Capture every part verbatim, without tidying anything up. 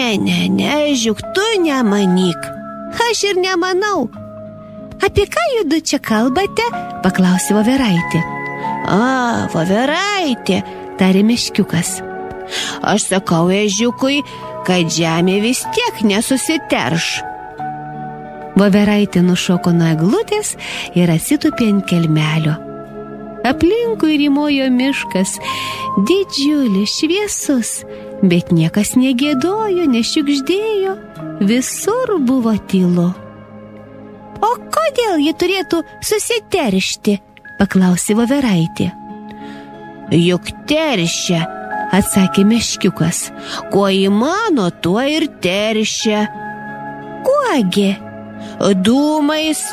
Ne, ne, ne, žiūk, tu nemanyk. Aš ir nemanau. Apie ką judu čia kalbate? Paklausė voveraitė. A, voveraitė, tarė meškiukas. Aš sakau ežiukui, kad žemė vis tiek nesusiterš. Voveraitė nušoko nuo eglutės ir atsitūpė ant kelmelio. Aplinkui rymojo miškas, didžiulis, šviesus, bet niekas negėdojo, nešiugždėjo, visur buvo tylu. O kodėl ji turėtų susiteršti? Paklausė voveraitė. Juk teršia, atsakė meškiukas. Kuo įmano, tuo ir teršia. Kuogi? Dūmais.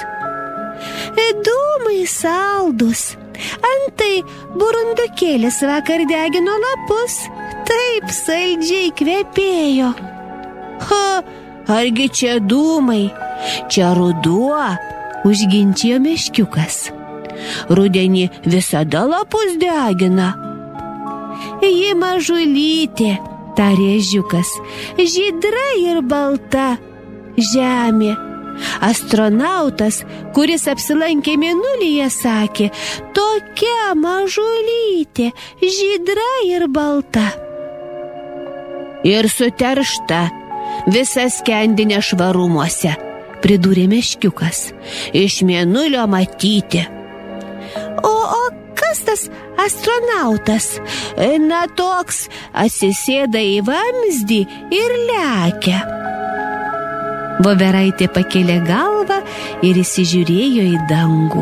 Dūmai saldus. Antai burundukėlis vakar degino lapus. Taip saldžiai kvepėjo. Ha, argi čia dūmai? Čia ruduo, užginčijo meškiukas. Rudenį visada lapus degina. Ji mažulytė, tarė ežiukas, žydra ir balta žemė. Astronautas, kuris apsilankė Mėnulyje, sakė, tokia mažulytė, žydra ir balta. Ir suteršta, visas skendi nešvarumuose, pridūrė meškiukas. Iš Mėnulio matyti. O, o kas tas astronautas? Na toks, atsisėda į vamzdį ir lekia. Voveraitė pakėlė galvą ir įsižiūrėjo į dangų.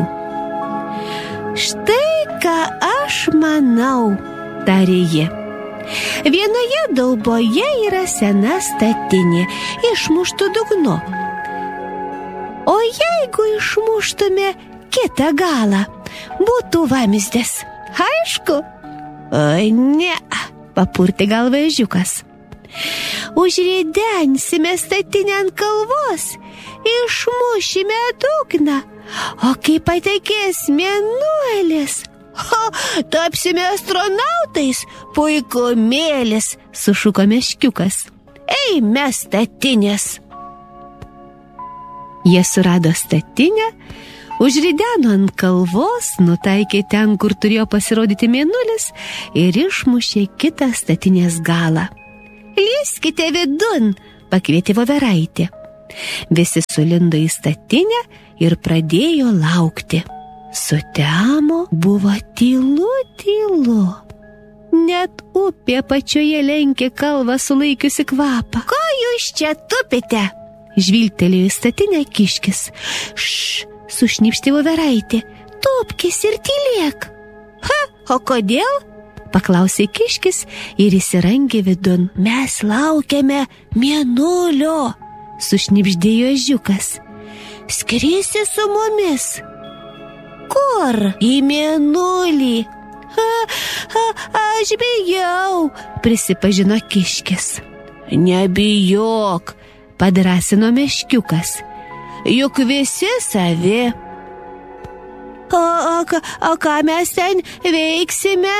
Štai ką aš manau, tarė ji. Vienoje dauboje yra sena statinė, išmuštų dugnu. O jeigu išmuštume kitą galą, būtų vamzdis. Aišku? Oi, ne, papurtė galvą ežiukas. Užridensime statinę ant kalvos, išmušime dugną, o kai patekės Mėnulis, ho, tapsime astronautais, puikumėlis, sušuko meškiukas. Eime statinės. Jie surado statinę, užrideno ant kalvos, nutaikė ten, kur turėjo pasirodyti Mėnulis ir išmušė kitą statinės galą. Lieskite vidun, pakvietė voveraitė. Visi sulindo į statinę ir pradėjo laukti. Sutemo, buvo tylu, tylu. Net upė pačioje lenkė kalvą sulaikiusi kvapą. Ko jūs čia tupite? Žvilgtelėjo į statinę kiškis. Šš, sušnipštė voveraitė. Tupkis ir tylėk. Ha, o kodėl? Paklausė kiškis ir įsirangė vidun. Mes laukiame Mėnulio, sušnibždėjo ežiukas. Skrisi su mumis. Kur? Į Mėnulį. Ha, ha, aš bijau, prisipažino kiškis. Nebijok, padrąsino meškiukas. Juk visi savi. O, o, o ką mes ten veiksime?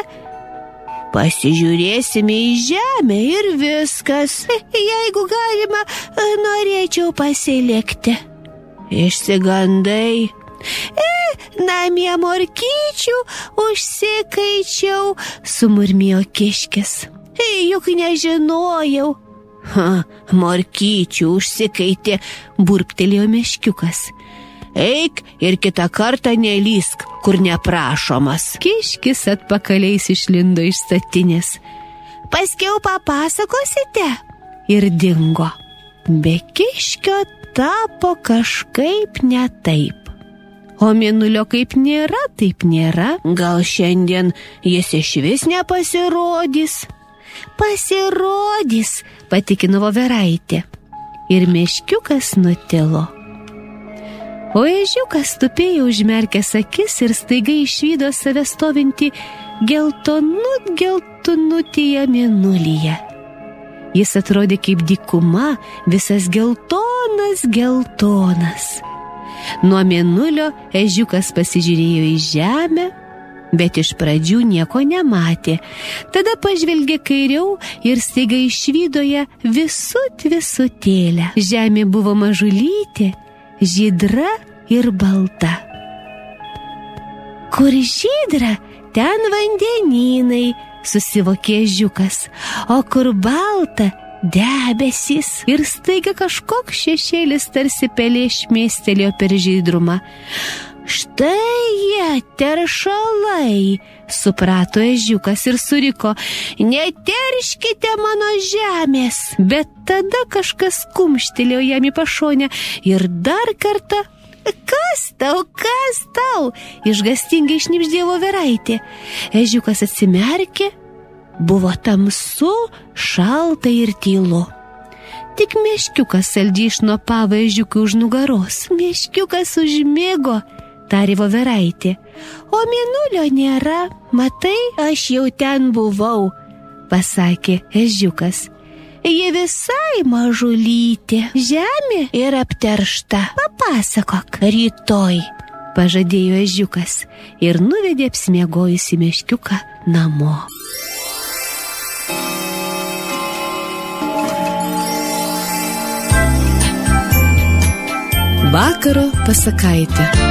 Pasižiūrėsime į žemę ir viskas. Jeigu galima, norėčiau pasilikti. Išsigandai. E, namie morkyčių užsikaičiau, sumurmėjo kiškis. E, juk nežinojau. Ha, morkyčių užsikaitė, burbtelėjo meškiukas. Eik ir kitą kartą nelysk, kur neprašomas. Kiškis atpakaliais išlindo iš statinės. Paskiau papasakosite? Ir dingo. Be kiškio tapo kažkaip ne taip. O Mėnulio kaip nėra, taip nėra. Gal šiandien jis išvis nepasirodys? Pasirodys, patikino voveraitė. Ir meškiukas nutilo. O ežiukas tupėjo užmerkęs akis ir staiga išvydo save stovintį geltonut geltonutyje Mėnulyje. Jis atrodė kaip dykuma, visas geltonas, geltonas. Nuo Mėnulio ežiukas pasižiūrėjo į žemę, bet iš pradžių nieko nematė. Tada pažvelgė kairiau ir staiga išvydo ją visut visutėlę. Žemė buvo mažulytė, žydra ir balta. Kur žydra, ten vandenynai, susivokė ežiukas, o kur balta, debesys. Ir staiga kažkoks šešėlis tarsi pelė šmėstelėjo per žydrumą. Štai jie, teršalai, suprato ežiukas ir suriko, neterškite mano žemės. Bet tada kažkas kumštelėjo jam į pašonę ir dar kartą, kas tau, kas tau, išgastingai šnibždėjo voveraitė. Ežiukas atsimerkė, buvo tamsu, šalta ir tylu. Tik meškiukas saldžiai šnopavo ežiukui už nugaros. Meškiukas užmigo, tarė voveraitė. O mėnulio nėra, matai, aš jau ten buvau, pasakė ežiukas. Ji visai mažulytė, žemė ir apteršta. Papasakok rytoj, pažadėjo ežiukas ir nuvedė apsimiegojusį meškiuką namo. Vakaro pasakaitė.